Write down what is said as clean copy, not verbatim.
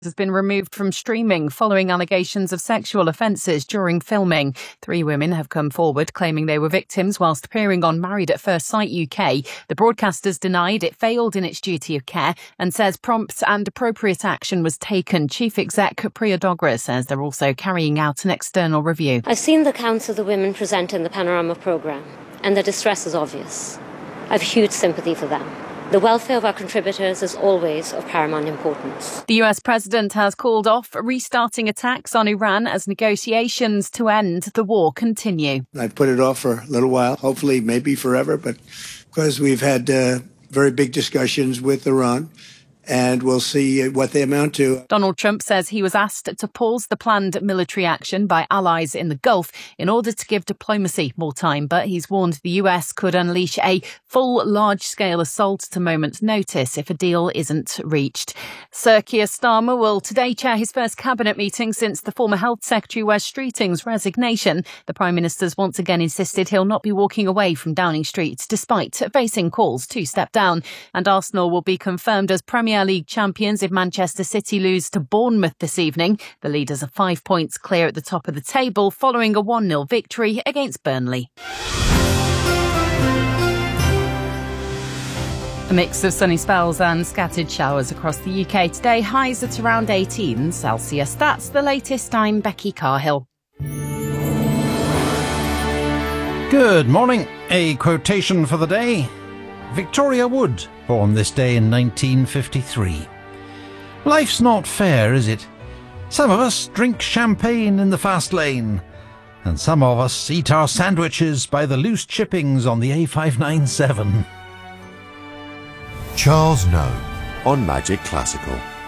has been removed from streaming following allegations of sexual offences during filming. 3 women have come forward claiming they were victims whilst appearing on Married at First Sight UK. The broadcaster's denied it failed in its duty of care and says prompt and appropriate action was taken. Chief Exec Priya Dogra says they're also carrying out an external review. I've seen the accounts of the women present in the Panorama programme, and their distress is obvious. I've huge sympathy for them. The welfare of our contributors is always of paramount importance. The US president has called off restarting attacks on Iran as negotiations to end the war continue. I've put it off for a little while, hopefully maybe forever, but because we've had very big discussions with Iran, and we'll see what they amount to. Donald Trump says he was asked to pause the planned military action by allies in the Gulf in order to give diplomacy more time, but he's warned the US could unleash a full large-scale assault at a moment's notice if a deal isn't reached. Sir Keir Starmer will today chair his first cabinet meeting since the former Health Secretary Wes Streeting's resignation. The Prime Minister's once again insisted he'll not be walking away from Downing Street despite facing calls to step down. And Arsenal will be confirmed as Premier League champions if Manchester City lose to Bournemouth this evening. The leaders are 5 points clear at the top of the table following a 1-0 victory against Burnley. A mix of sunny spells and scattered showers across the UK today. Highs at around 18 Celsius. That's the latest. I'm Becky Carhill. Good morning. A quotation for the day. Victoria Wood, born this day in 1953. Life's not fair, is it? Some of us drink champagne in the fast lane, and some of us eat our sandwiches by the loose chippings on the A597. Charles Noe on Magic Classical.